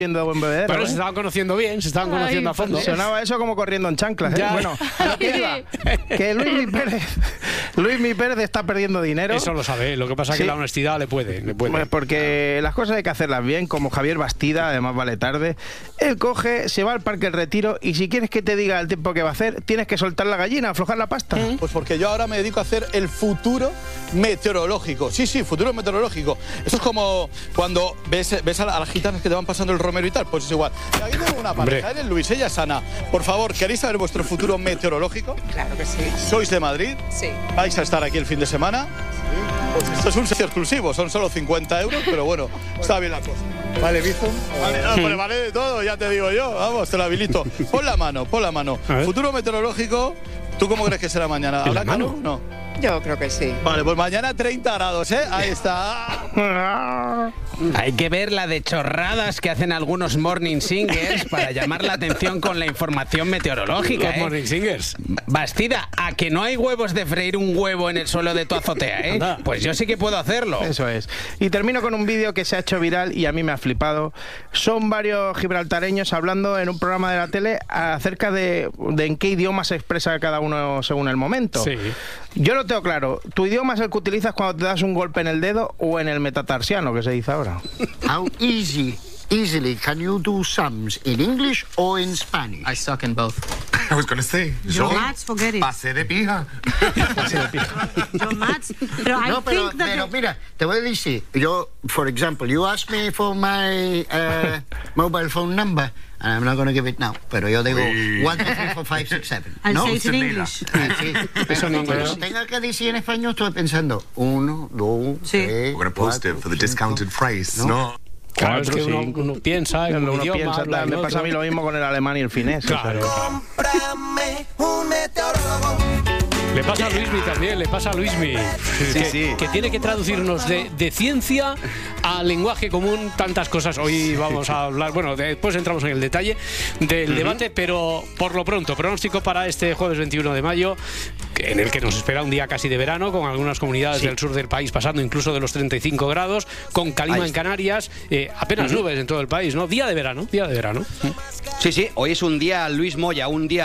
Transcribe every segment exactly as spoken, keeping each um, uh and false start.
de buen bebedero. Pero ¿eh? se estaban conociendo bien, se estaban Ay, conociendo a fondo. Sonaba eso como corriendo en chanclas, ¿eh? Ya. Bueno, a lo que iba, que Luismi Pérez, Luismi Pérez está perdiendo dinero. Eso lo sabe, lo que pasa es Sí. que la honestidad le puede, le puede. Pues porque las cosas hay que hacerlas bien, como Javier Bastida, además vale tarde. Él coge, se va al Parque El Retiro y si quieres que te diga el tiempo que va a hacer, tienes que soltar la gallina, aflojar la pasta. Pues porque yo ahora me dedico a hacer el futuro meteorológico. Sí, sí, futuro meteorológico. Eso es como cuando ves, ves a, la- a las gitanas que te van pasando el romero y tal, pues es igual. Y aquí tengo una pareja, Hombre. eres Luis, ella es Ana. Por favor, ¿queréis saber vuestro futuro meteorológico? Claro que sí. ¿Sois de Madrid? Sí. ¿Vais a estar aquí el fin de semana? Pues esto es un servicio exclusivo, son solo cincuenta euros, pero bueno, está bien la cosa. ¿Vale, Bizum? Vale, no, pues vale de todo, ya te digo yo. Vamos, te lo habilito. Pon la mano, pon la mano. A ver. Futuro meteorológico, ¿tú cómo crees que será mañana? ¿En la ¿Habrá calor? mano? No. Yo creo que sí. Vale, pues mañana treinta grados, ¿eh? Ahí está. Hay que ver la de chorradas que hacen algunos morning singers para llamar la atención con la información meteorológica. Los ¿eh? Morning Singers. Bastida, a que no hay huevos de freír un huevo en el suelo de tu azotea, ¿eh? Anda. Pues yo sí que puedo hacerlo. Eso es. Y termino con un vídeo que se ha hecho viral y a mí me ha flipado. Son varios gibraltareños hablando en un programa de la tele acerca de, de en qué idioma se expresa cada uno según el momento. Sí. Yo lo tengo claro. ¿Tu idioma es el que utilizas cuando te das un golpe en el dedo o en el metatarsiano, que se dice ahora? How easy, easily can you do sums in English or in Spanish? I suck in both. I was gonna say, Yo, yo maths, forget it. pasé de pija. Yo, maths, pero I No, pero, think that pero the- mira, te voy a decir, yo, for example, you ask me for my uh, mobile phone number, and I'm not going to give it now, pero yo digo Uy. one, two, three, four, five, six, seven. I'll ¿No? say it in Semila. English. Ah, sí. Eso en Pero inglés. cuando tenga que decir en español, estoy pensando uno, dos, Sí. tres, We're gonna post it cuatro, for the cinco. discounted price, No. ¿no? Claro, es Cuatro, que uno, cinco. uno piensa en un Uno idioma, piensa, habla tal, en me pasa a mí otro. lo mismo con el alemán y el finés. Claro. Cómprame un meteorólogo. Le pasa a Luismi también, le pasa a Luismi. que, sí. que tiene que traducirnos de, de ciencia a lenguaje común tantas cosas. Hoy vamos a hablar, bueno, después entramos en el detalle del debate, pero por lo pronto, pronóstico para este jueves veintiuno de mayo, en el que nos espera un día casi de verano, con algunas comunidades del sur del país pasando incluso de los treinta y cinco grados, con calima en Canarias, eh, apenas nubes en todo el país, ¿no? Día de verano, día de verano. Sí, sí, hoy es un día, Luis Moya, un día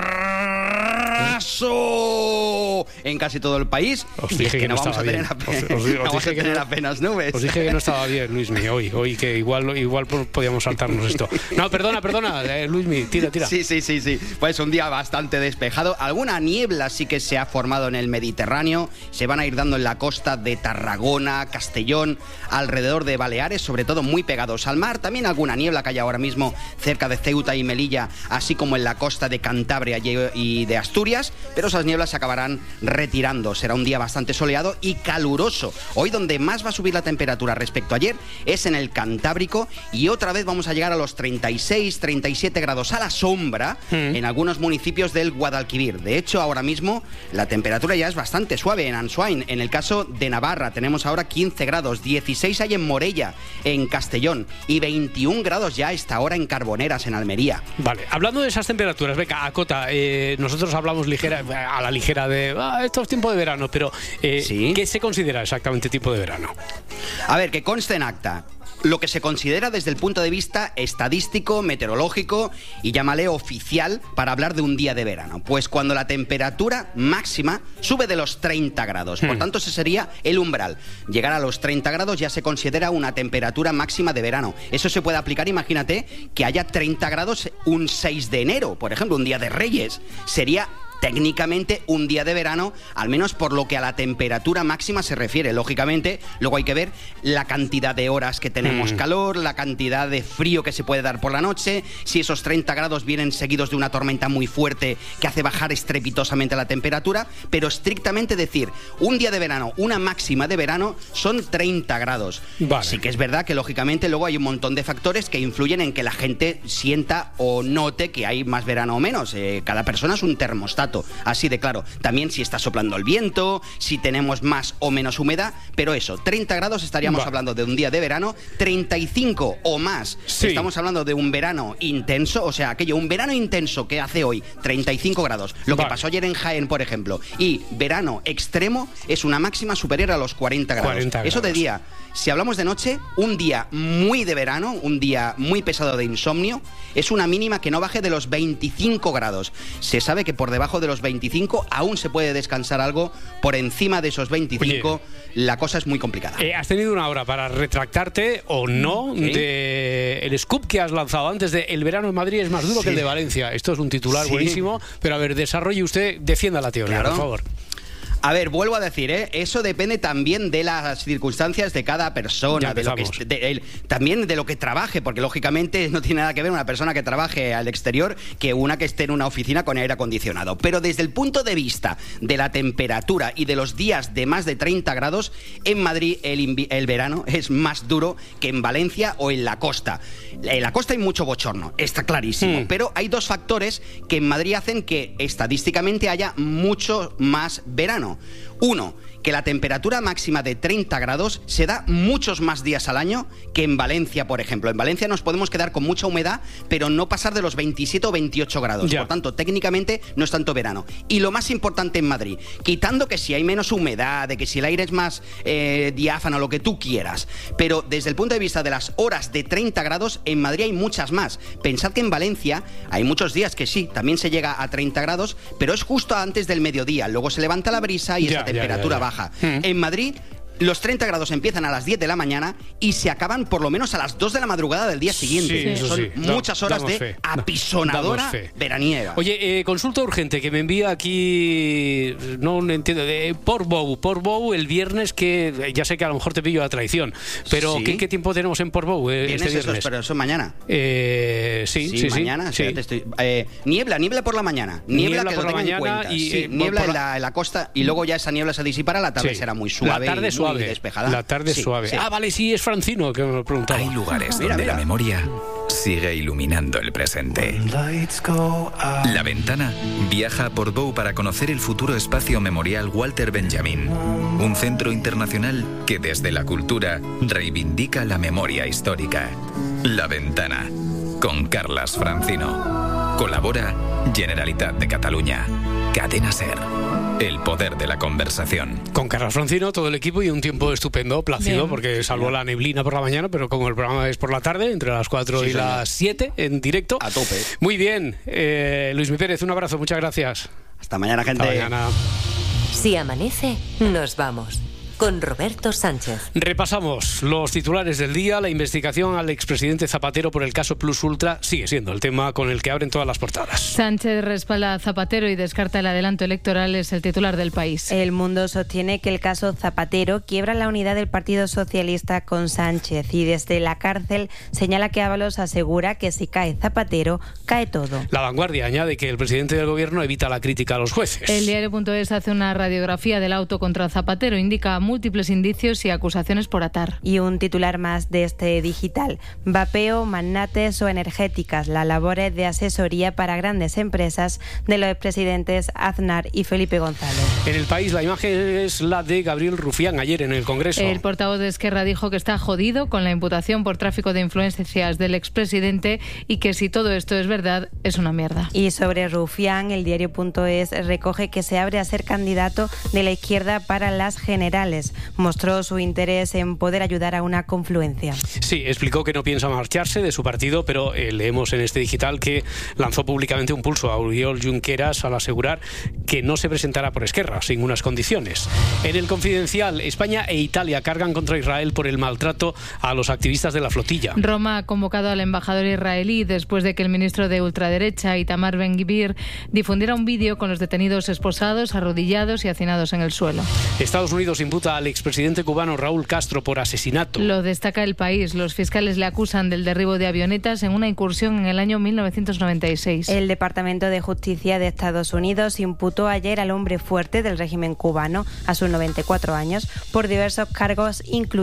arraso en casi todo el país. Os Y dije es que, que no no vamos a estaba tener, bien. ape- Os- os- os no vamos dije a que tener no- apenas nubes. Os dije que no estaba bien, Luismi, hoy, hoy que igual, igual podíamos saltarnos esto. No, perdona, perdona, eh, Luismi, tira, tira. Sí, sí, sí, sí. Pues un día bastante despejado. Alguna niebla sí que se ha formado en el Mediterráneo. Se van a ir dando en la costa de Tarragona, Castellón, alrededor de Baleares, sobre todo muy pegados al mar. También alguna niebla que hay ahora mismo cerca de Ceuta y Melilla, así como en la costa de Cantabria y de Asturias. Pero esas nieblas se acabarán retirando. Será un día bastante soleado y caluroso. Hoy donde más va a subir la temperatura respecto a ayer es en el Cantábrico y otra vez vamos a llegar a los treinta y seis, treinta y siete grados a la sombra Mm. en algunos municipios del Guadalquivir. De hecho, ahora mismo la temperatura ya es bastante suave en Ansoain. En el caso de Navarra tenemos ahora quince grados, dieciséis hay en Morella, en Castellón y veintiún grados ya a esta hora en Carboneras, en Almería. Vale, hablando de esas temperaturas, venga, Acota, eh, nosotros hablamos ligera, a la ligera de ah, esto es tiempo de verano, pero eh, Sí. ¿qué se considera exactamente tipo de verano? A ver, que conste en acta. Lo que se considera desde el punto de vista estadístico, meteorológico y llámale oficial para hablar de un día de verano. Pues cuando la temperatura máxima sube de los treinta grados. Por Hmm. tanto, ese sería el umbral. Llegar a los treinta grados ya se considera una temperatura máxima de verano. Eso se puede aplicar, imagínate, que haya treinta grados un seis de enero, por ejemplo, un día de Reyes. Sería técnicamente un día de verano, al menos por lo que a la temperatura máxima se refiere. Lógicamente, luego hay que ver la cantidad de horas que tenemos Mm. calor, la cantidad de frío que se puede dar por la noche, si esos treinta grados vienen seguidos de una tormenta muy fuerte que hace bajar estrepitosamente la temperatura, pero estrictamente decir, un día de verano, una máxima de verano, son treinta grados. Vale. Sí que es verdad que, lógicamente, luego hay un montón de factores que influyen en que la gente sienta o note que hay más verano o menos. Eh, cada persona es un termostato. dato así de claro. También si está soplando el viento, si tenemos más o menos humedad, pero eso, treinta grados estaríamos Va. hablando de un día de verano, treinta y cinco o más Sí. estamos hablando de un verano intenso, o sea, aquello, un verano intenso que hace hoy, treinta y cinco grados. Lo Vale. que pasó ayer en Jaén, por ejemplo, y verano extremo es una máxima superior a los cuarenta grados. cuarenta Eso de grados. día. Si hablamos de noche, un día muy de verano, un día muy pesado de insomnio, es una mínima que no baje de los veinticinco grados. Se sabe que por debajo de los veinticinco aún se puede descansar algo, por encima de esos veinticinco la cosa es muy complicada. Eh, has tenido una hora para retractarte o no Sí. de el scoop que has lanzado antes de el verano en Madrid es más duro Sí. que el de Valencia. Esto es un titular Sí. buenísimo, pero a ver, desarrolle usted, defienda la teoría, Claro. por favor. A ver, vuelvo a decir, ¿eh? Eso depende también de las circunstancias de cada persona, Ya de lo que empezamos. est- de- el- también de lo que trabaje, porque lógicamente no tiene nada que ver una persona que trabaje al exterior que una que esté en una oficina con aire acondicionado. Pero desde el punto de vista de la temperatura y de los días de más de treinta grados, en Madrid el, invi- el verano es más duro que en Valencia o en la costa. En la costa hay mucho bochorno, está clarísimo, Mm. pero hay dos factores que en Madrid hacen que estadísticamente haya mucho más verano. Uno, que la temperatura máxima de treinta grados se da muchos más días al año que en Valencia, por ejemplo. En Valencia nos podemos quedar con mucha humedad, pero no pasar de los veintisiete o veintiocho grados. Ya. Por tanto, técnicamente no es tanto verano. Y lo más importante en Madrid, quitando que si hay menos humedad, de que si el aire es más eh, diáfano, lo que tú quieras, pero desde el punto de vista de las horas de treinta grados, en Madrid hay muchas más. Pensad que en Valencia hay muchos días que sí, también se llega a treinta grados, pero es justo antes del mediodía. Luego se levanta la brisa y Ya, esa ya, temperatura ya, ya. baja. Mm. En Madrid, los treinta grados empiezan a las diez de la mañana y se acaban por lo menos a las dos de la madrugada del día siguiente. Sí, eso Son sí. Da- muchas horas damos de fe. apisonadora Damos fe. veraniega. Oye, eh, consulta urgente que me envía aquí, no entiendo, de Portbou, Portbou el viernes, que eh, ya sé que a lo mejor te pillo a traición, pero Sí. ¿qué, qué tiempo tenemos en Portbou eh, ¿Tienes este esos? viernes? Pero eso mañana. Eh, sí, sí, sí. mañana. sí. Espérate, estoy- eh, niebla, niebla por la mañana. Niebla, Niebla que por lo la tenga en mañana cuenta. y, Sí, eh, niebla por en, la- la, en la costa y luego ya esa niebla se disipará. La tarde Sí. será muy suave. La tarde y suave. muy despejada. La tarde Sí, suave. sí. Ah, vale, sí, es Francino que me lo preguntaba. Hay lugares Mira, donde mira. la memoria sigue iluminando el presente. La Ventana viaja a Portbou para conocer el futuro espacio memorial Walter Benjamin, un centro internacional que desde la cultura reivindica la memoria histórica. La Ventana, con Carlas Francino. Colabora Generalitat de Cataluña. Cadena SER. El poder de la conversación. Con Carlos Francino, todo el equipo y un tiempo estupendo, plácido, Bien. porque salvo la neblina por la mañana, pero como el programa es por la tarde, entre las cuatro Sí, y señor. las siete, en directo. A tope. Muy bien. Eh, Luis Mi Pérez, un abrazo, muchas gracias. Hasta mañana, gente. Hasta mañana. Si amanece, nos vamos. Con Roberto Sánchez. Repasamos los titulares del día. La investigación al expresidente Zapatero por el caso Plus Ultra sigue siendo el tema con el que abren todas las portadas. Sánchez respalda a Zapatero y descarta el adelanto electoral, es el titular del País. El Mundo sostiene que el caso Zapatero quiebra la unidad del Partido Socialista con Sánchez y desde la cárcel señala que Ábalos asegura que si cae Zapatero, cae todo. La Vanguardia añade que el presidente del gobierno evita la crítica a los jueces. El diario.es hace una radiografía del auto contra Zapatero, indica múltiples indicios y acusaciones por atar. Y un titular más de este digital. Vapeo, magnates o energéticas, las labores de asesoría para grandes empresas de los expresidentes Aznar y Felipe González. En El País la imagen es la de Gabriel Rufián ayer en el Congreso. El portavoz de Esquerra dijo que está jodido con la imputación por tráfico de influencias del expresidente y que si todo esto es verdad, es una mierda. Y sobre Rufián, el diario.es recoge que se abre a ser candidato de la izquierda para las generales. Mostró su interés en poder ayudar a una confluencia. Sí, explicó que no piensa marcharse de su partido, pero eh, leemos en este digital que lanzó públicamente un pulso a Oriol Junqueras al asegurar que no se presentará por Esquerra, sin unas condiciones. En el Confidencial, España e Italia cargan contra Israel por el maltrato a los activistas de la flotilla. Roma ha convocado al embajador israelí después de que el ministro de ultraderecha, Itamar Ben-Gvir, difundiera un vídeo con los detenidos esposados, arrodillados y hacinados en el suelo. Estados Unidos imputa al expresidente cubano Raúl Castro por asesinato. Lo destaca El País. Los fiscales le acusan del derribo de avionetas en una incursión en el año mil novecientos noventa y seis. El Departamento de Justicia de Estados Unidos imputó ayer al hombre fuerte del régimen cubano, a sus noventa y cuatro años, por diversos cargos, incluido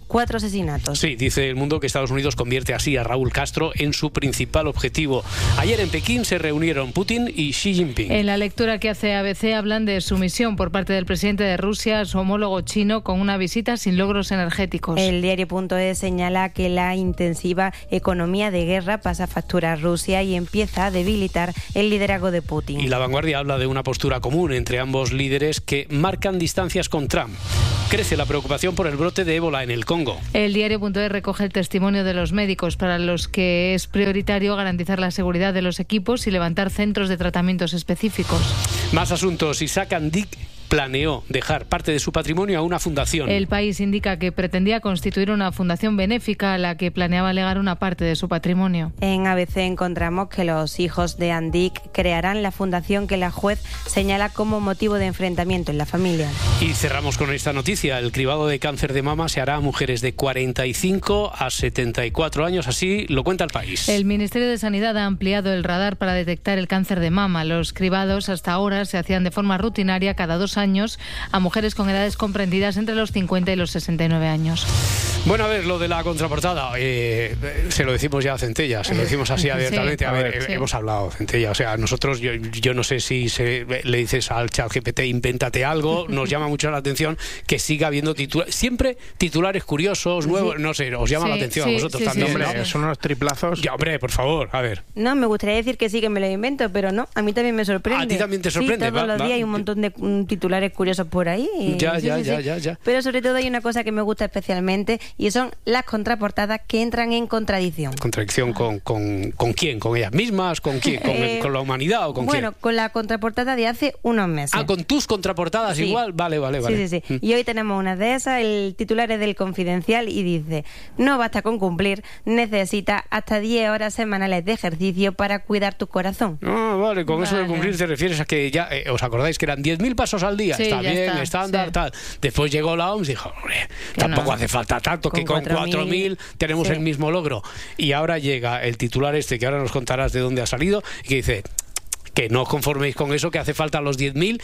cuatro asesinatos. Sí, dice El Mundo que Estados Unidos convierte así a Raúl Castro en su principal objetivo. Ayer en Pekín se reunieron Putin y Xi Jinping. En la lectura que hace A B C hablan de sumisión por parte del presidente de Rusia a su homólogo chino con una visita sin logros energéticos. El diario.es señala que la intensiva economía de guerra pasa factura a Rusia y empieza a debilitar el liderazgo de Putin. Y La Vanguardia habla de una postura común entre ambos líderes que marcan distancias con Trump. Crece la preocupación por el brote de ébola en el Congo. El diario.es recoge el testimonio de los médicos para los que es prioritario garantizar la seguridad de los equipos y levantar centros de tratamientos específicos. Más asuntos. Isaac Andic planeó dejar parte de su patrimonio a una fundación. El País indica que pretendía constituir una fundación benéfica a la que planeaba legar una parte de su patrimonio. En A B C encontramos que los hijos de Andic crearán la fundación que la juez señala como motivo de enfrentamiento en la familia. Y cerramos con esta noticia. El cribado de cáncer de mama se hará a mujeres de cuarenta y cinco a setenta y cuatro años, así lo cuenta El País. El Ministerio de Sanidad ha ampliado el radar para detectar el cáncer de mama. Los cribados hasta ahora se hacían de forma rutinaria cada dos años a mujeres con edades comprendidas entre los cincuenta y los sesenta y nueve años. Bueno, a ver, lo de la contraportada, eh, se lo decimos ya a Centella, se lo decimos así abiertamente. Sí. A ver, sí. hemos hablado, Centella, o sea, nosotros, yo, yo no sé si se, le dices al ChatGPT, invéntate algo, nos llama mucho la atención que siga habiendo titulares, siempre titulares curiosos, nuevos, sí. no sé, os llama sí, la atención sí, a vosotros sí, también, sí, hombre, ¿no? Son unos triplazos. Ya, hombre, por favor, a ver. No, me gustaría decir que sí, que me lo invento, pero no, a mí también me sorprende. A ti también te sorprende. Sí, todos va, los días va. hay un montón de um, titulares curiosos por ahí. Y, ya, sí, ya, sí, ya, sí. ya, ya. Pero sobre todo hay una cosa que me gusta especialmente y son las contraportadas que entran en contradicción. ¿Contradicción con, con, con quién? ¿Con ellas mismas? ¿Con quién? ¿Con, eh, ¿con la humanidad o con bueno, quién? Bueno, con la contraportada de hace unos meses. Ah, con tus contraportadas sí. igual. Vale, vale, vale. Sí, sí, sí. Y hoy tenemos una de esas, el titular es del Confidencial y dice: no basta con cumplir, necesitas hasta diez horas semanales de ejercicio para cuidar tu corazón. Ah, vale, con vale. eso de cumplir te refieres a que ya, eh, ¿os acordáis que eran diez mil pasos al día? Sí, está bien, está, estándar, sí. tal. Después llegó la O M S y dijo, hombre, que tampoco no. hace falta tanto, con que con cuatro mil tenemos sí. el mismo logro. Y ahora llega el titular este, que ahora nos contarás de dónde ha salido, y que dice que no os conforméis con eso, que hace falta los diez mil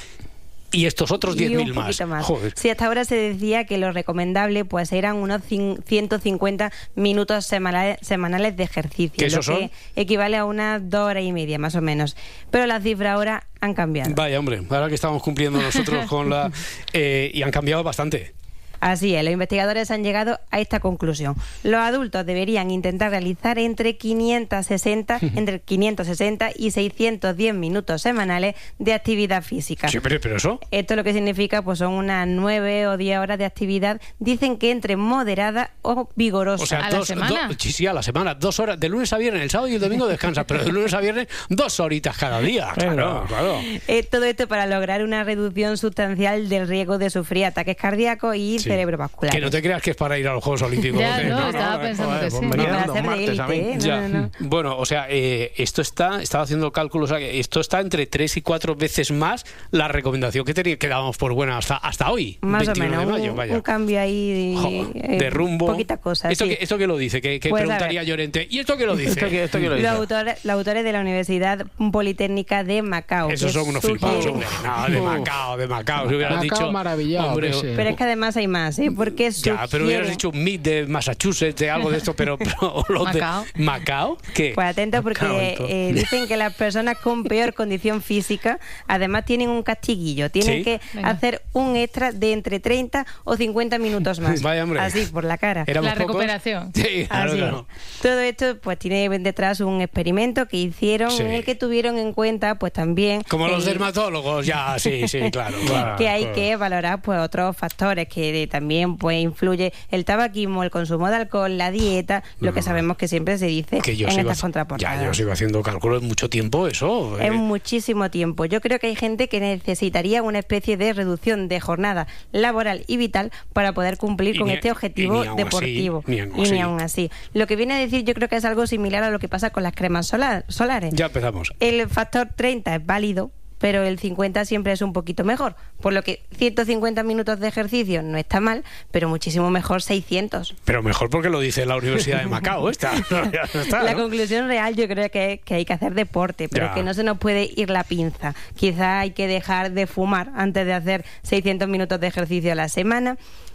y estos otros diez mil más. más. Joder. Sí, hasta ahora se decía que lo recomendable pues eran unos ciento cincuenta minutos semanales, semanales de ejercicio, ¿Qué lo esos que son? equivale a unas dos horas y media más o menos. Pero las cifras ahora han cambiado. Vaya, hombre, ahora que estamos cumpliendo nosotros con la... Eh, y han cambiado bastante. Así es, los investigadores han llegado a esta conclusión. Los adultos deberían intentar realizar entre quinientos sesenta, entre quinientos sesenta y seiscientos diez minutos semanales de actividad física. Sí, pero, pero eso... Esto lo que significa pues son unas nueve o diez horas de actividad, dicen que entre moderada o vigorosa. O sea, ¿A dos, la semana? Do, sí, sí, a la semana. Dos horas, de lunes a viernes, el sábado y el domingo descansas, pero de lunes a viernes dos horitas cada día. Claro, claro. Eh, todo esto para lograr una reducción sustancial del riesgo de sufrir ataques cardíacos y Sí. cerebrovasculares. Que no te creas que es para ir a los Juegos Olímpicos. Ya, ¿eh? no, estaba pensando que sí. Ni para ser de élite, ¿eh? No, Ya. no, no. Bueno, o sea, eh, esto está, estaba haciendo cálculos, o sea, que esto está entre tres y cuatro veces más la recomendación que, tenía, que dábamos por buena hasta, hasta hoy. Más o veintiuno menos, de mayo, un, vaya. un cambio ahí Jo, eh, de rumbo. Poquita cosa. ¿Esto, sí. que, ¿Esto qué lo dice? Que, que Pues, preguntaría Llorente. ¿Y esto qué lo dice? ¿Esto qué, esto qué lo Los dice? autores, los autores de la Universidad Politécnica de Macao. Esos que son unos sugieren- flipados, hombre. No, de Macao, de Macao. Si hubieran Macao dicho, maravillado, hombre, que sí. Pero es que además hay más, ¿eh? Porque ya, pero hubieras dicho un meet de Massachusetts, de algo de esto, pero, pero los Macao. de Macao, ¿qué? Pues atento porque Macao, entonces. eh, dicen que las personas con peor condición física además tienen un castiguillo, tienen ¿Sí? que Venga. hacer un extra de entre treinta o cincuenta minutos más. Vaya, hombre. Así, por la cara. ¿Éramos La pocos? recuperación. Sí, claro, Así es. claro. Todo esto pues tiene detrás un experimento que hicieron Sí. en el que tuvieron en cuenta pues también Como los el- dermatólogos, ya, sí, sí, claro. claro que hay claro. que valorar pues otros factores que también pues influye el tabaquismo, el consumo de alcohol, la dieta, lo que sabemos que siempre se dice Que yo en sigo estas haci- contraportadas. Ya, yo sigo haciendo cálculos mucho tiempo, eso. eh. Es muchísimo tiempo. Yo creo que hay gente que necesitaría una especie de reducción de jornada laboral y vital para poder cumplir Y con ni- este y objetivo ni aún deportivo. así, ni aún y así. ni aún así. Lo que viene a decir yo creo que es algo similar a lo que pasa con las cremas solar- solares. Ya empezamos. El factor treinta es válido, pero el cincuenta siempre es un poquito mejor. Por lo que ciento cincuenta minutos de ejercicio no está mal, pero muchísimo mejor seiscientos. Pero mejor porque lo dice la Universidad de Macao, esta. Ya está, La ¿no? conclusión real yo creo que es que hay que hacer deporte, pero Ya. que no se nos puede ir la pinza. Quizá hay que dejar de fumar antes de hacer seiscientos minutos de ejercicio a la semana.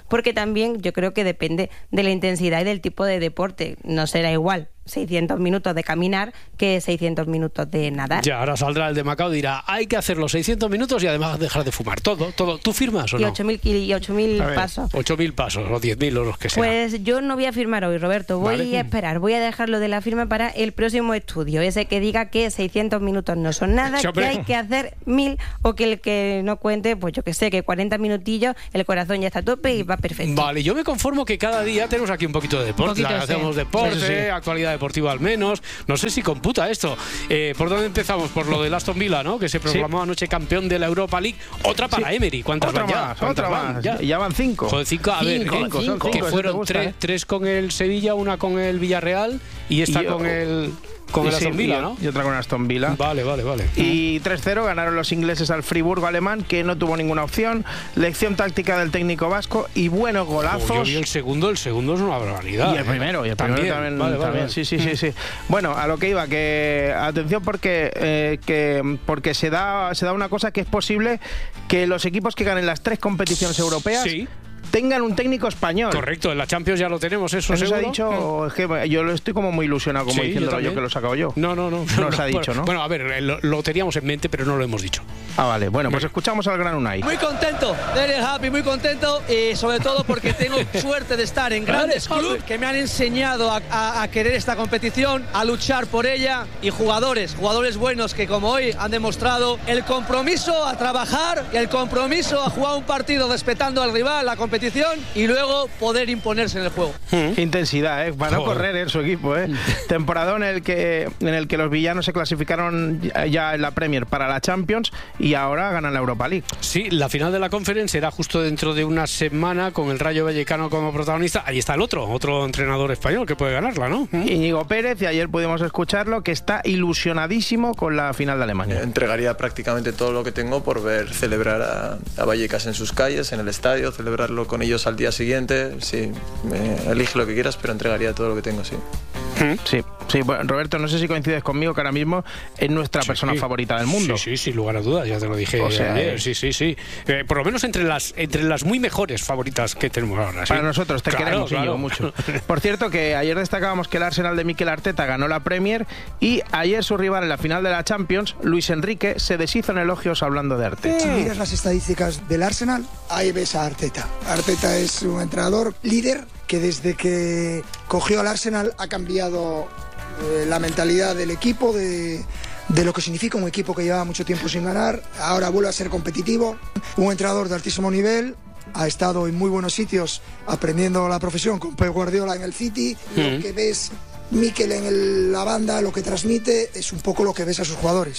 porque también yo creo que depende de la intensidad y del tipo de deporte. No será igual seiscientos minutos de caminar que seiscientos minutos de nadar. Ya, ahora saldrá el de Macao y dirá, hay que hacer los seiscientos minutos y además dejar de fumar. Todo, todo. ¿Tú firmas o y no? ocho mil, y ocho mil pasos. ocho mil pasos o diez mil o los que sea. Pues yo no voy a firmar hoy, Roberto. Voy Vale. a esperar. Voy a dejarlo de la firma para el próximo estudio. Ese que diga que seiscientos minutos no son nada, Sí, que hay que hacer mil, o que el que no cuente, pues yo que sé, que cuarenta minutillos, el corazón ya está a tope y va perfecto. Vale, yo me conformo que cada día tenemos aquí un poquito de deporte. Un poquito, Hacemos sí. deporte, Sí, sí, sí. actualidad deportiva al menos. No sé si computa esto. Eh, ¿Por dónde empezamos? Por lo del Aston Villa, ¿no? Que se proclamó sí. anoche campeón de la Europa League. Otra para sí. Emery. ¿Cuántas otra van ya? más, otra van? más. Ya? ya van cinco. Joder, cinco. A ver, cinco, ¿eh? cinco, que cinco, fueron gusta, tres, ¿eh? tres con el Sevilla, una con el Villarreal y esta y, con el... Con el Aston Villa, ¿no? Y otra con Aston Villa. Vale, vale, vale. Y tres cero ganaron los ingleses al Friburgo alemán, que no tuvo ninguna opción. Lección táctica del técnico vasco y buenos golazos. Oh, yo vi el segundo, el segundo es una barbaridad. Y el primero, y el también. primero también. Vale, vale, también. vale. Sí, sí, sí, sí. Bueno, a lo que iba, que atención porque eh, que porque se da se da una cosa, que es posible que los equipos que ganen las tres competiciones europeas sí. tengan un técnico español. Correcto, en la Champions ya lo tenemos, eso, ¿Eso se ha seguro? dicho? Es que yo lo estoy como muy ilusionado, como Sí, diciéndolo yo yo, que lo he sacado yo. No, no, no. No, no se ha bueno, dicho, ¿no? Bueno, a ver, lo, lo teníamos en mente, pero no lo hemos dicho. Ah, vale. Bueno, pues escuchamos al gran Unai. Muy contento, very happy, muy contento, y sobre todo porque tengo suerte de estar en grandes clubes que me han enseñado a, a, a querer esta competición, a luchar por ella, y jugadores, jugadores buenos que como hoy han demostrado el compromiso a trabajar y el compromiso a jugar un partido respetando al rival, la competición, y luego poder imponerse en el juego. Qué intensidad, ¿eh? Para no correr en su equipo, ¿eh? Temporadón en el que en el que los villanos se clasificaron ya en la Premier para la Champions y ahora ganan la Europa League. Sí, la final de la Conference será justo dentro de una semana con el Rayo Vallecano como protagonista. Ahí está el otro, otro entrenador español que puede ganarla, ¿no? Íñigo Pérez, y ayer pudimos escucharlo, que está ilusionadísimo con la final de Alemania. Entregaría prácticamente todo lo que tengo por ver celebrar a, a Vallecas en sus calles, en el estadio, celebrarlo con ellos al día siguiente. Sí, me, elige lo que quieras, pero entregaría todo lo que tengo, sí. Sí, sí. Bueno, Roberto, no sé si coincides conmigo que ahora mismo es nuestra Sí, persona sí. favorita del mundo. Sí, sí, sin lugar a dudas, ya te lo dije O sea, ayer. eh. Sí, sí, sí. Eh, por lo menos entre las entre las muy mejores favoritas que tenemos ahora. ¿sí? Para nosotros, te Claro, queremos, claro. Íñigo, mucho. Por cierto, que ayer destacábamos que el Arsenal de Mikel Arteta ganó la Premier y ayer su rival en la final de la Champions, Luis Enrique, se deshizo en elogios hablando de Arteta. Si miras las estadísticas del Arsenal, ahí ves a Arteta. Arteta es un entrenador líder que desde que cogió al Arsenal ha cambiado eh, la mentalidad del equipo, de, de lo que significa un equipo que llevaba mucho tiempo sin ganar. Ahora vuelve a ser competitivo. Un entrenador de altísimo nivel. Ha estado en muy buenos sitios aprendiendo la profesión con Pep Guardiola en el City. Mm. Lo que ves Mikel en el- la banda, lo que transmite, es un poco lo que ves a sus jugadores.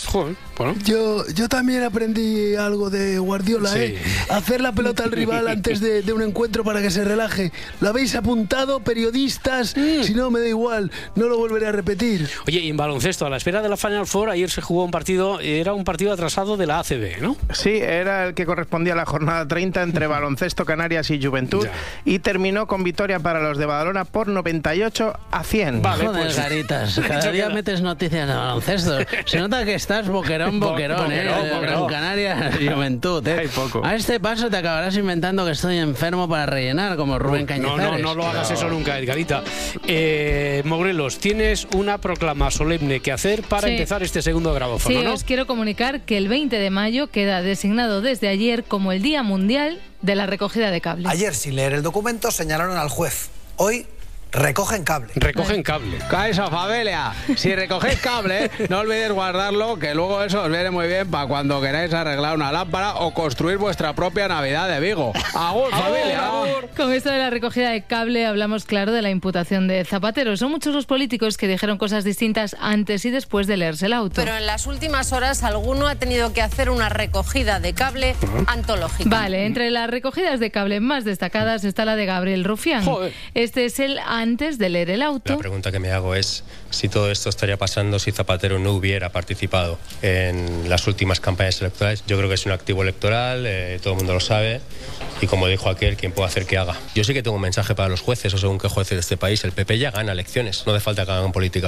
Yo, yo también aprendí algo de Guardiola, Sí. ¿eh? Hacer la pelota al rival antes de, de un encuentro para que se relaje. ¿Lo habéis apuntado, periodistas? Si no, me da igual, no lo volveré a repetir. Oye, y en baloncesto, a la espera de la Final Four, ayer se jugó un partido, era un partido atrasado de la A C B, ¿no? Sí, era el que correspondía a la jornada treinta entre Baloncesto Canarias y Juventud y terminó con victoria para los de Badalona por noventa y ocho a cien. Joder, Garitas, cada día metes noticias de baloncesto. Se nota que estás boquerón, boquerón, ¿eh? Boquerón, boquerón. Gran Canaria, Juventud, ¿eh? A este paso te acabarás inventando que estoy enfermo para rellenar, como Rubén No, Cañizares. no, no lo hagas eso nunca, Edgarita. Eh, Morelos, tienes una proclama solemne que hacer para Sí. empezar este segundo grabófono, Sí, ¿no? os quiero comunicar que el veinte de mayo queda designado desde ayer como el Día Mundial de la Recogida de Cables. Ayer, sin leer el documento, señalaron al juez. Hoy recogen cable. Recogen cable. Caesa familia, si recogéis cable, no olvidéis guardarlo, que luego eso os viene muy bien para cuando queráis arreglar una lámpara o construir vuestra propia Navidad de Vigo. ¡Agur, familia! Con esto de la recogida de cable hablamos, claro, de la imputación de Zapatero. Son muchos los políticos que dijeron cosas distintas antes y después de leerse el auto. Pero en las últimas horas alguno ha tenido que hacer una recogida de cable antológica. Vale, entre las recogidas de cable más destacadas está la de Gabriel Rufián. Joder. Este es el antes de leer el auto. La pregunta que me hago es si todo esto estaría pasando si Zapatero no hubiera participado en las últimas campañas electorales. Yo creo que es un activo electoral, eh, todo el mundo lo sabe, y como dijo aquel, ¿quién puede hacer que haga? Yo sí que tengo un mensaje para los jueces, o según qué jueces de este país. El P P ya gana elecciones, no hace falta que hagan política, ¿eh?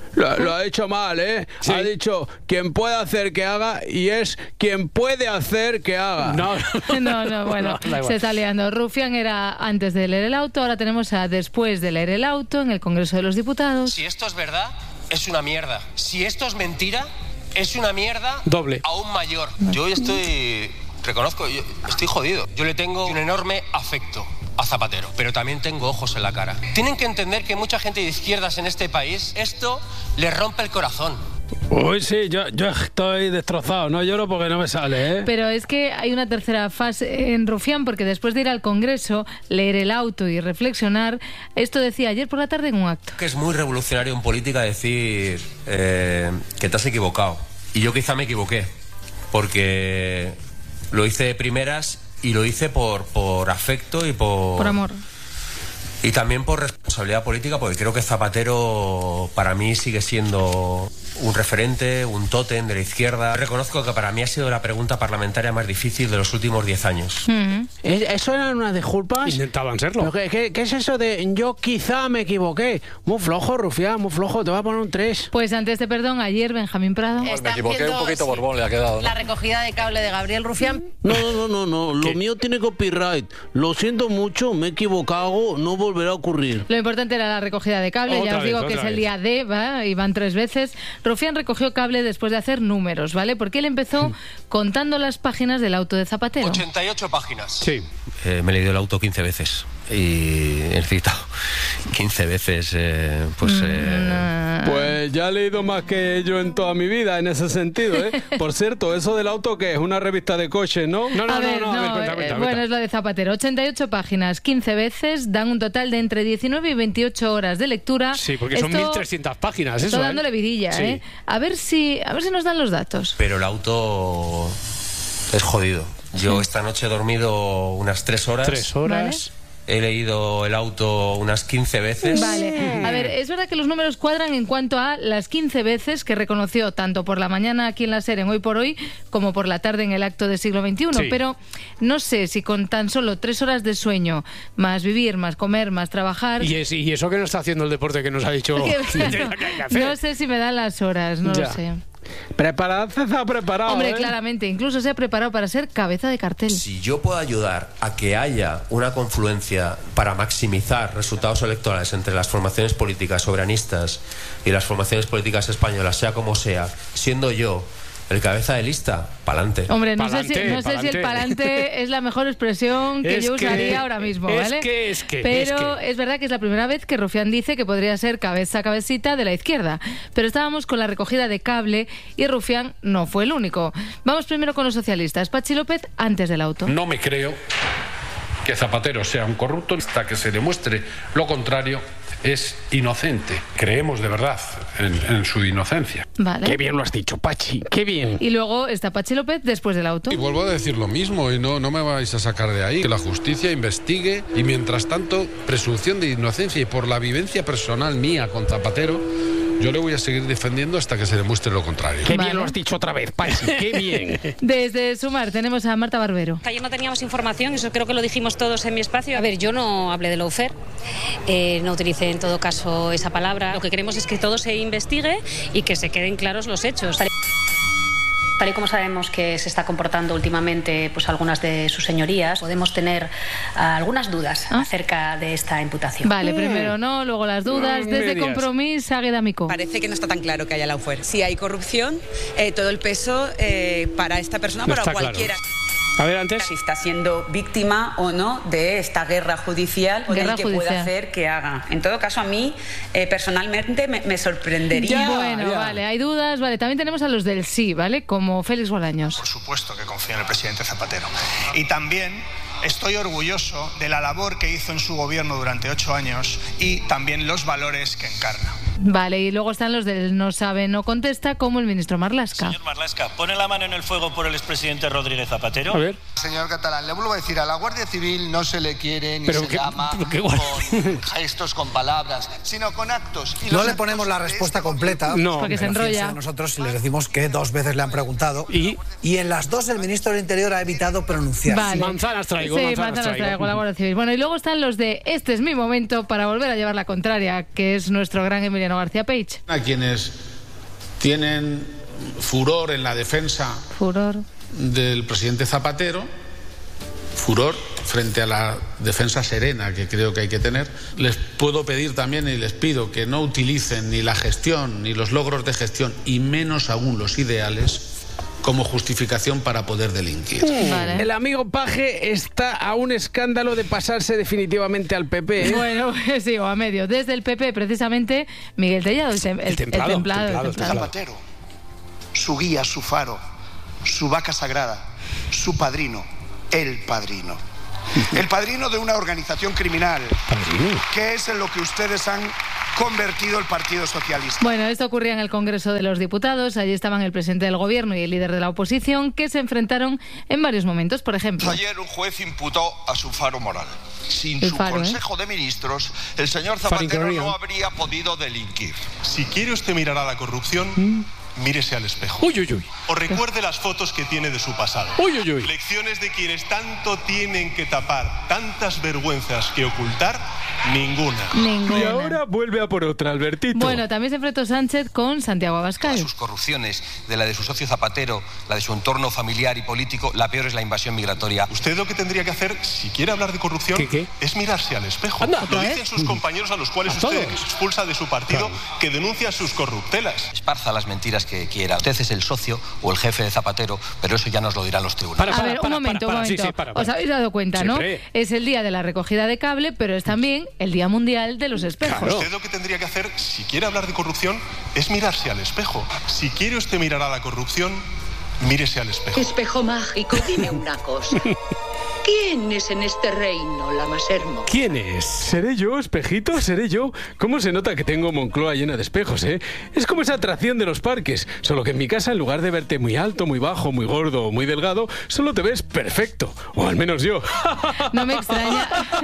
Lo, lo ha dicho mal, ¿eh? Sí. Ha dicho quien puede hacer que haga y es quien puede hacer que haga. No, no, no, bueno, no, se está liando. Rufián era antes de leer el auto, ahora tenemos a después de leer el auto en el Congreso de los Diputados. Si esto es verdad, es una mierda. Si esto es mentira, es una mierda doble. Aún mayor. Yo hoy estoy, reconozco, yo estoy jodido. Yo le tengo un enorme afecto a Zapatero, pero también tengo ojos en la cara. Tienen que entender que mucha gente de izquierdas en este país, esto les rompe el corazón. Uy, sí, yo, yo estoy destrozado, no lloro porque no me sale, ¿eh? Pero es que hay una tercera fase en Rufián, porque después de ir al Congreso, leer el auto y reflexionar, esto decía ayer por la tarde en un acto. Que es muy revolucionario en política decir eh, que te has equivocado. Y yo quizá me equivoqué, porque lo hice de primeras y lo hice por, por afecto y por... Por amor. Y también por responsabilidad política, porque creo que Zapatero para mí sigue siendo un referente, un tótem de la izquierda. Reconozco que para mí ha sido la pregunta parlamentaria más difícil de los últimos diez años. Mm-hmm. ¿Eso eran unas disculpas? Intentaban serlo. ¿Qué, qué, ¿Qué es eso de yo quizá me equivoqué? Muy flojo, Rufián, muy flojo, te voy a poner un tres. Pues ante este perdón, ayer Benjamín Prado... Pues me equivoqué un poquito, Borbón le ha quedado, ¿no? La recogida de cable de Gabriel Rufián. No, no, no, no, lo mío tiene copyright. Lo siento mucho, me he equivocado, no volverá a ocurrir. Lo importante era la recogida de cable, Otra ya os digo vez, que es otra el vez. día D, ¿va? Y van tres veces. Rufián recogió cable después de hacer números, ¿vale? Porque él empezó contando las páginas del auto de Zapatero. ochenta y ocho páginas. Sí. Eh, me he leído el auto quince veces y he citado quince veces, eh, pues... Eh... Pues ya he leído más que yo en toda mi vida en ese sentido, ¿eh? Por cierto, eso del auto que es una revista de coches, ¿no? No, no, A no, ver, no, a ver, cuenta, eh, cuenta, bueno, cuenta. es lo de Zapatero. ochenta y ocho páginas, quince veces, dan un total de entre diecinueve y veintiocho horas de lectura. Sí, porque son Esto- mil trescientas páginas, Estoy eso, ¿eh? dándole vidilla, Sí. ¿eh? A ver si, a ver si nos dan los datos. Pero el auto es jodido. Yo esta noche he dormido unas tres horas. Tres horas. He leído el auto unas quince veces. Vale, a ver, es verdad que los números cuadran en cuanto a las quince veces que reconoció tanto por la mañana aquí en la SER en Hoy por Hoy como por la tarde en el acto de Siglo veintiuno, Sí. pero no sé si con tan solo tres horas de sueño, más vivir, más comer, más trabajar... Y, es- y eso que no está haciendo el deporte que nos ha dicho Que- que hay que hacer. no sé si me dan las horas, no Ya. lo sé. Prepararse está preparado, Hombre, ¿eh? claramente, incluso se ha preparado para ser cabeza de cartel. Si yo puedo ayudar a que haya una confluencia para maximizar resultados electorales entre las formaciones políticas soberanistas y las formaciones políticas españolas, sea como sea, siendo yo el cabeza de lista, pa'lante. Hombre, no sé si, Pa'lante, no sé si el pa'lante. palante es la mejor expresión que Es yo que- usaría ahora mismo, es ¿vale? que, es que, Pero es es, verdad que es la primera vez que Rufián dice que podría ser cabeza cabecita de la izquierda. Pero estábamos con la recogida de cable y Rufián no fue el único. Vamos primero con los socialistas. Pachi López antes del auto. No me creo que Zapatero sea un corrupto hasta que se demuestre lo contrario. Es inocente. Creemos de verdad en, en su inocencia. Vale. Qué bien lo has dicho, Pachi. Qué bien. Y luego está Pachi López después del auto. Y vuelvo a decir lo mismo, y no, no me vais a sacar de ahí. Que la justicia investigue y mientras tanto, presunción de inocencia y por la vivencia personal mía con Zapatero, yo le voy a seguir defendiendo hasta que se demuestre lo contrario. Qué bien Vale. lo has dicho otra vez, Pachi. Qué bien. Desde Sumar tenemos a Marta Barbero. Ayer no teníamos información, eso creo que lo dijimos todos en mi espacio. A ver, yo no hablé de lawfare, eh, no utilicé en todo caso esa palabra. Lo que queremos es que todo se investigue y que se queden claros los hechos. Tal y como sabemos que se está comportando últimamente pues algunas de sus señorías, podemos tener ah, algunas dudas acerca de esta imputación. Vale, primero no, luego las dudas. Mm, Desde medias. Compromís, Águeda Micó. Parece que no está tan claro que haya lawfare. Si hay corrupción, eh, todo el peso eh, para esta persona, No para está claro. cualquiera. A ver, antes. Si está siendo víctima o no de esta guerra judicial o Guerra del que judicial. pueda hacer que haga. En todo caso, a mí eh, personalmente me, me sorprendería. Bueno, vale, hay dudas. Vale, también tenemos a los del sí, ¿vale? Como Félix Bolaños. Por supuesto que confío en el presidente Zapatero. Y también estoy orgulloso de la labor que hizo en su gobierno durante ocho años y también los valores que encarna. Vale, y luego están los del no sabe, no contesta, como el ministro Marlaska. Señor Marlaska, ¿pone la mano en el fuego por el expresidente Rodríguez Zapatero? A ver. Señor Catalán, le vuelvo a decir, a la Guardia Civil no se le quiere ni Pero se qué- llama qué con guardia- gestos, con palabras, sino con actos. Y No los le actos ponemos la de respuesta este completa. No. Porque se pero enrolla. fíjense nosotros si les decimos que dos veces le han preguntado. ¿Y? Y en las dos el ministro del Interior ha evitado pronunciarse. Vale. Manzanas traigo. traigo, sí, manzanas manzanas traigo. traigo, la Guardia Civil. Bueno, y luego están los de este es mi momento para volver a llevar la contraria, que es nuestro gran Emiliano García Peich. A quienes tienen furor en la defensa Furor. del presidente Zapatero, furor frente a la defensa serena que creo que hay que tener, les puedo pedir también y les pido que no utilicen ni la gestión ni los logros de gestión y menos aún los ideales como justificación para poder delinquir. Vale. El amigo Paje está a un escándalo de pasarse definitivamente al P P. ¿eh? Bueno, sí, o a medio. Desde el P P, precisamente, Miguel Tellado, el, tem- el, El templado, el templado. templado, el templado. Zapatero, su guía, su faro, su vaca sagrada, su padrino, el padrino. El padrino de una organización criminal, que es en lo que ustedes han convertido el Partido Socialista. Bueno, esto ocurría en el Congreso de los Diputados. Allí estaban el presidente del Gobierno y el líder de la oposición, que se enfrentaron en varios momentos. Por ejemplo, Ayer un juez imputó a su faro moral. Sin El su Faro, ¿eh? Consejo de Ministros, el señor Zapatero Farinquería. no habría podido delinquir. Si quiere usted mirar a la corrupción, mírese al espejo. Uy, uy, uy. O recuerde las fotos que tiene de su pasado. Uy, uy, uy. Lecciones de quienes tanto tienen que tapar, tantas vergüenzas que ocultar, ninguna. Ninguna. Y ahora vuelve a por otra, Albertito. bueno, también se enfrentó Sánchez con Santiago Abascal. Sus corrupciones, de la de su socio Zapatero, la de su entorno familiar y político, la peor es la invasión migratoria. Usted lo que tendría que hacer, si quiere hablar de corrupción, ¿Qué, qué? es mirarse al espejo. Anda. Lo ¿Otra dicen vez? sus compañeros a los cuales ¿A usted todos? expulsa de su partido, que denuncia sus corruptelas. Esparza las mentiras que quiera. Usted es el socio o el jefe de Zapatero, pero eso ya nos lo dirán los tribunales. a ver, un momento, un momento. Os habéis dado cuenta, ¿no? Siempre. Es el día de la recogida de cable, pero es también el Día Mundial de los Espejos. Usted lo que tendría que hacer, si quiere hablar de corrupción, es mirarse al espejo. Si quiere usted mirar a la corrupción, mírese al espejo. Espejo mágico, dime una cosa. ¿Quién es en este reino la más hermosa? ¿Quién es? ¿Seré yo, espejito? ¿Seré yo? ¿Cómo se nota que tengo Moncloa llena de espejos, eh? Es como esa atracción de los parques, solo que en mi casa, en lugar de verte muy alto, muy bajo, muy gordo o muy delgado, solo te ves perfecto. O al menos yo. No me extraña.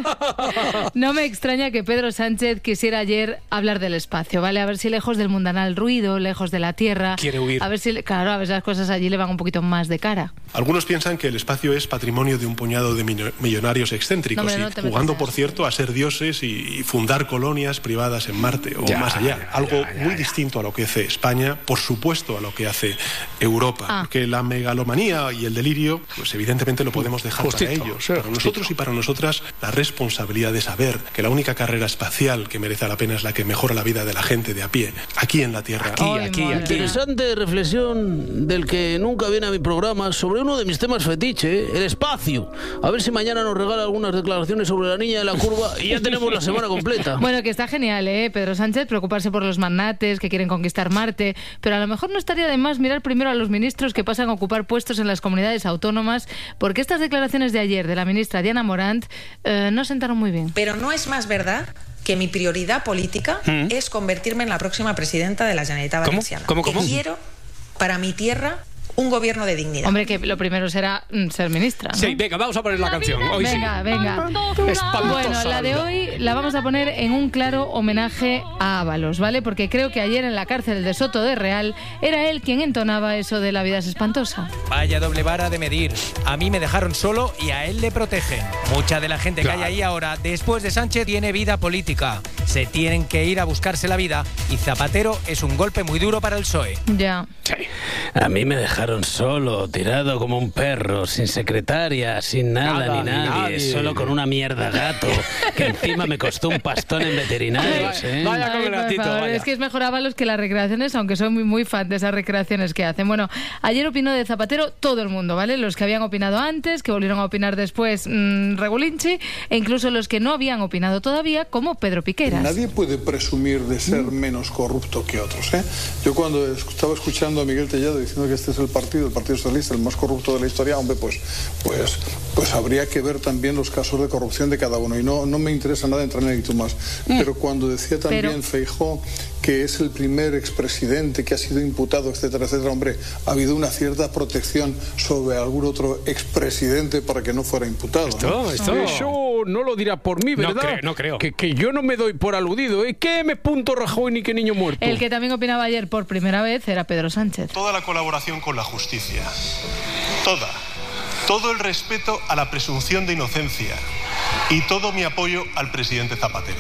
No me extraña que Pedro Sánchez quisiera ayer hablar del espacio, ¿vale? A ver si lejos del mundanal ruido, lejos de la Tierra. Quiere huir. A ver si, claro, a ver si las cosas allí le van un poquito más de cara. Algunos piensan que el espacio es patrimonio de un puñado de millo- millonarios excéntricos, No, hombre, no y te metas jugando, en por cierto, a ser dioses y, y fundar colonias privadas en Marte o Ya, más allá. Algo muy distinto a lo que hace España, por supuesto a lo que hace Europa. Ah. Porque la megalomanía y el delirio, pues evidentemente lo podemos dejar Justito, para ellos. sí, Para nosotros y para nosotras, la responsabilidad de saber que la única carrera espacial que merece la pena es la que mejora la vida de la gente de a pie, aquí en la Tierra. Interesante reflexión del que nunca viene a mi programa sobre uno de mis temas fetiche, el espacio. A ver si mañana nos regala algunas declaraciones sobre la niña de la curva y ya tenemos la semana completa. Bueno, que está genial, ¿eh? Pedro Sánchez, preocuparse por los magnates que quieren conquistar Marte, pero a lo mejor no estaría de más mirar primero a los ministros que pasan a ocupar puestos en las comunidades autónomas, porque estas declaraciones de ayer de la ministra Diana Morant eh, no sentaron muy bien. Pero no es más verdad que mi prioridad política ¿Mm? es convertirme en la próxima presidenta de la Generalitat ¿Cómo? Valenciana. ¿Cómo, cómo? Que quiero para mi tierra un gobierno de dignidad. Hombre, que lo primero será mm, ser ministra, ¿no? Sí, venga, vamos a poner la canción. Hoy venga, sí. venga. Espantosa. Bueno, la de hoy la vamos a poner en un claro homenaje a Ábalos, ¿vale? Porque creo que ayer en la cárcel de Soto de Real era él quien entonaba eso de la vida es espantosa. Vaya doble vara de medir. A mí me dejaron solo y a él le protegen. Mucha de la gente Claro. que hay ahí ahora, después de Sánchez, tiene vida política. Se tienen que ir a buscarse la vida y Zapatero es un golpe muy duro para el P S O E. Ya. A mí me dejaron solo, tirado como un perro, sin secretaria, sin nada, Nada, ni ni nadie, nadie. solo con una mierda gato, que encima me costó un pastón en veterinarios, ¿eh? Vaya con Ay, el por gatito, favor, vaya. es que es mejor Ábalos que las recreaciones, aunque soy muy, muy fan de esas recreaciones que hacen. Bueno, ayer opinó de Zapatero todo el mundo, ¿vale? Los que habían opinado antes, que volvieron a opinar después, mmm, Regulinchi, e incluso los que no habían opinado todavía, como Pedro Piqueras. Nadie puede presumir de ser menos corrupto que otros, ¿eh? Yo cuando estaba escuchando a Miguel Tellado diciendo que este es el partido, el Partido Socialista, el más corrupto de la historia, hombre, pues, pues, pues habría que ver también los casos de corrupción de cada uno. Y no, no me interesa nada entrar en el más. Pero cuando decía también Pero- Feijóo que es el primer expresidente que ha sido imputado, etcétera, etcétera, hombre, ha habido una cierta protección sobre algún otro expresidente para que no fuera imputado, ¿no? Eso no lo dirá por mí, No ¿verdad? creo, no creo. Que, que yo no me doy por aludido, ¿eh? ¿Qué me punto Rajoy ni qué niño muerto? El que también opinaba ayer por primera vez era Pedro Sánchez. Toda la colaboración con la justicia, toda, todo el respeto a la presunción de inocencia y todo mi apoyo al presidente Zapatero.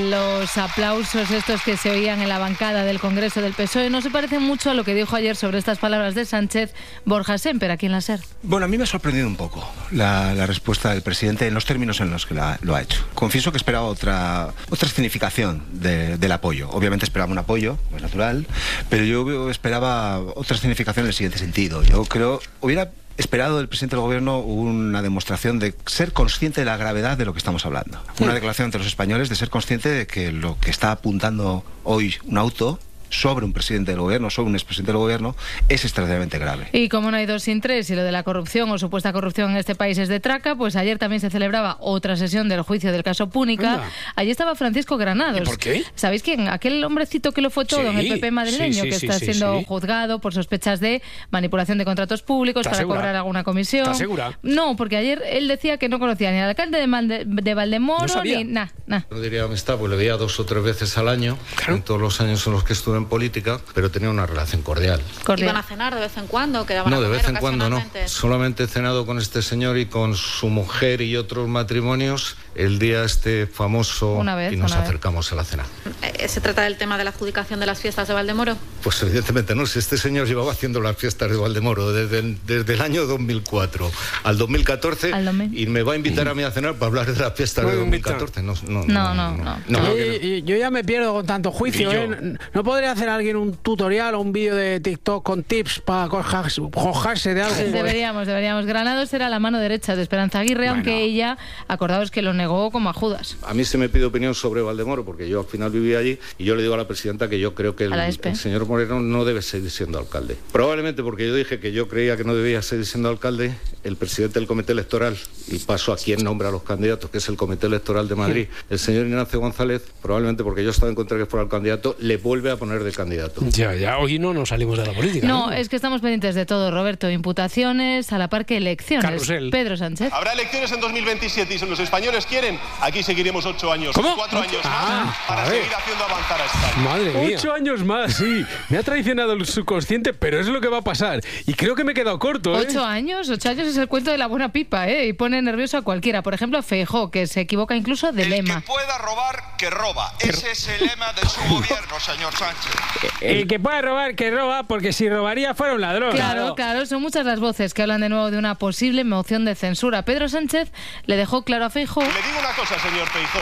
Los aplausos estos que se oían en la bancada del Congreso del P S O E no se parecen mucho a lo que dijo ayer sobre estas palabras de Sánchez Borja Semper, aquí en la SER. Bueno, a mí me ha sorprendido un poco la, la respuesta del presidente en los términos en los que la, lo ha hecho. Confieso que esperaba otra, otra escenificación de, del apoyo. Obviamente esperaba un apoyo, es natural, pero yo esperaba otra escenificación en el siguiente sentido. Yo creo, hubiera esperado del presidente del gobierno una demostración de ser consciente de la gravedad de lo que estamos hablando. Una declaración ante los españoles de ser consciente de que lo que está apuntando hoy un auto sobre un presidente del gobierno, sobre un expresidente del gobierno, es extraordinariamente grave. Y como no hay dos sin tres, y lo de la corrupción o supuesta corrupción en este país es de traca, pues ayer también se celebraba otra sesión del juicio del caso Púnica. Anda. Allí estaba Francisco Granados. ¿Y por qué? ¿Sabéis quién? Aquel hombrecito que lo fue todo sí, en el P P madrileño, sí, sí, que sí, está sí, siendo sí. juzgado por sospechas de manipulación de contratos públicos para segura? cobrar alguna comisión. ¿Estás segura? No, porque ayer él decía que no conocía ni al alcalde de, Malde, de Valdemoro, no ni nada. Nah. No diría amistad, pues le veía dos o tres veces al año, claro. en todos los años en los que estuve en política, pero tenía una relación cordial. cordial. ¿Iban a cenar de vez en cuando? ¿Quedaban no, a de comer vez en cuando no. Solamente he cenado con este señor y con su mujer y otros matrimonios el día este famoso una vez, y nos una acercamos vez. a la cena. ¿Se trata del tema de la adjudicación de las fiestas de Valdemoro? Pues evidentemente no. Si este señor llevaba haciendo las fiestas de Valdemoro desde el, desde el año dos mil cuatro al dos mil catorce al y me va a invitar a mí a cenar para hablar de las fiestas de dos mil catorce. No, no, no. no, no, no. no, no. Yo, yo ya me pierdo con tanto juicio. ¿eh? ¿No podría hacer alguien un tutorial o un vídeo de TikTok con tips para cojarse de algo? Sí, deberíamos, deberíamos. Granados era la mano derecha de Esperanza Aguirre, bueno. aunque ella, acordaos que lo negó como a Judas. A mí se me pide opinión sobre Valdemoro, porque yo al final viví allí, y yo le digo a la presidenta que yo creo que el, el señor Moreno no debe seguir siendo alcalde. Probablemente porque yo dije que yo creía que no debía seguir siendo alcalde, el presidente del comité electoral, y paso a quien nombra a los candidatos, que es el comité electoral de Madrid, el señor Ignacio González, probablemente porque yo estaba en contra de que fuera el candidato, le vuelve a poner de candidato. Ya, ya, hoy no nos salimos de la política. No, ¿no? Es que estamos pendientes de todo, Roberto. Imputaciones, a la par que elecciones. Carrusel. Pedro Sánchez. Habrá elecciones en dos mil veintisiete y si los españoles quieren, aquí seguiremos ocho años, ¿Cómo? cuatro años ah, más para seguir haciendo avanzar a España. Madre mía. Ocho años más, sí. Me ha traicionado el subconsciente, pero es lo que va a pasar. Y creo que me he quedado corto, ¿eh? Ocho años, ocho años es el cuento de la buena pipa, ¿eh? Y pone nervioso a cualquiera. Por ejemplo, a Feijóo, que se equivoca incluso de el lema. El que pueda robar, que roba. Ese es el lema de su gobierno, señor Sánchez. El que pueda robar, que roba, porque si robaría fuera un ladrón. Claro, claro, son muchas las voces que hablan de nuevo de una posible moción de censura. Pedro Sánchez le dejó claro a Feijóo. Le digo una cosa, señor Feijóo.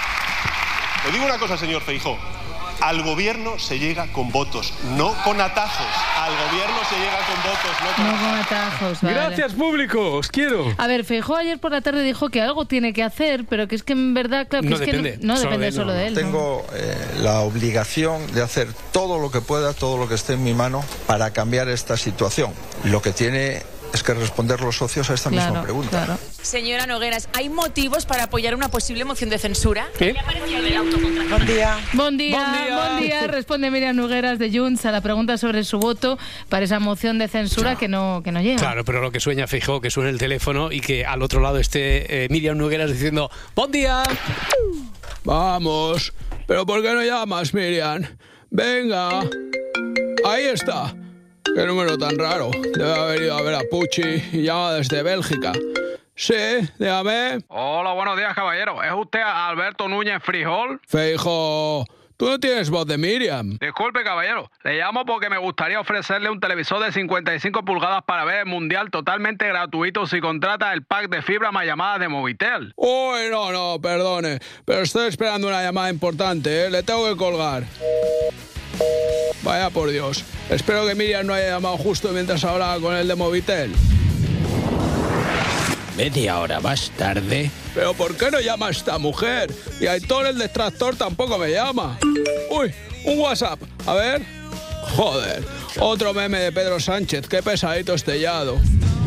Le digo una cosa, señor Feijóo. Al gobierno se llega con votos, no con atajos. Al gobierno se llega con votos, no con, no con atajos. Vale. Gracias, público, os quiero. A ver, Feijóo ayer por la tarde dijo que algo tiene que hacer, pero que es que en verdad, claro, que no es depende, que no, no solo depende de, solo no. de él. Tengo eh, la obligación de hacer todo lo que pueda, todo lo que esté en mi mano para cambiar esta situación. Lo que tiene es que responder los socios a esta claro, misma pregunta. Claro. Señora Nogueras, ¿hay motivos para apoyar una posible moción de censura? ¿Qué? Buen día. Buen día, buen día. Buen día. Responde Miriam Nogueras de Junts a la pregunta sobre su voto para esa moción de censura que no, que no llega. Claro, pero lo que sueña Feijóo, que suene el teléfono y que al otro lado esté eh, Miriam Nogueras diciendo ¡buen día! Vamos, pero ¿por qué no llamas, Miriam? Venga, ahí está. Qué número tan raro. Debe haber ido a ver a Pucci y llama desde Bélgica. Sí, dígame. Hola, buenos días, caballero. ¿Es usted Alberto Núñez Frijol? Feijóo, tú no tienes voz de Miriam. Disculpe, caballero. Le llamo porque me gustaría ofrecerle un televisor de cincuenta y cinco pulgadas para ver el Mundial totalmente gratuito si contrata el pack de fibra más llamadas de Movitel. Uy, no, no, perdone. Pero estoy esperando una llamada importante, ¿eh? Le tengo que colgar. Vaya por Dios. Espero que Miriam no haya llamado justo mientras hablaba con el de Movitel. Media hora más tarde. ¿Pero por qué no llama a esta mujer? Y Aitor, el detractor, tampoco me llama. Uy, un WhatsApp. A ver. Joder. Otro meme de Pedro Sánchez. Qué pesadito estellado.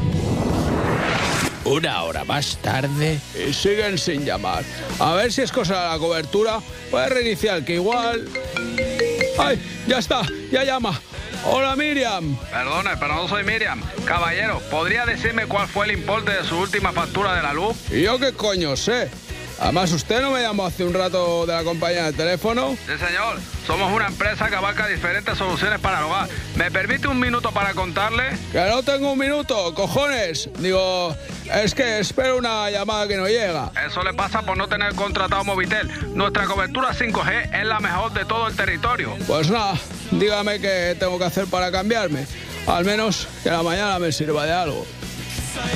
Una hora más tarde. Y siguen sin llamar. A ver si es cosa de la cobertura. Puedes reiniciar, que igual... ¡Ay! ¡Ya está! ¡Ya llama! ¡Hola, Miriam! Perdone, pero no soy Miriam. Caballero, ¿podría decirme cuál fue el importe de su última factura de la luz? ¿Y yo qué coño sé? Además, ¿usted no me llamó hace un rato de la compañía de teléfono? Sí, señor. Somos una empresa que abarca diferentes soluciones para el hogar. ¿Me permite un minuto para contarle? Que no tengo un minuto, cojones. Digo, es que espero una llamada que no llega. Eso le pasa por no tener contratado Movitel. Nuestra cobertura cinco G es la mejor de todo el territorio. Pues nada, dígame qué tengo que hacer para cambiarme. Al menos que la mañana me sirva de algo.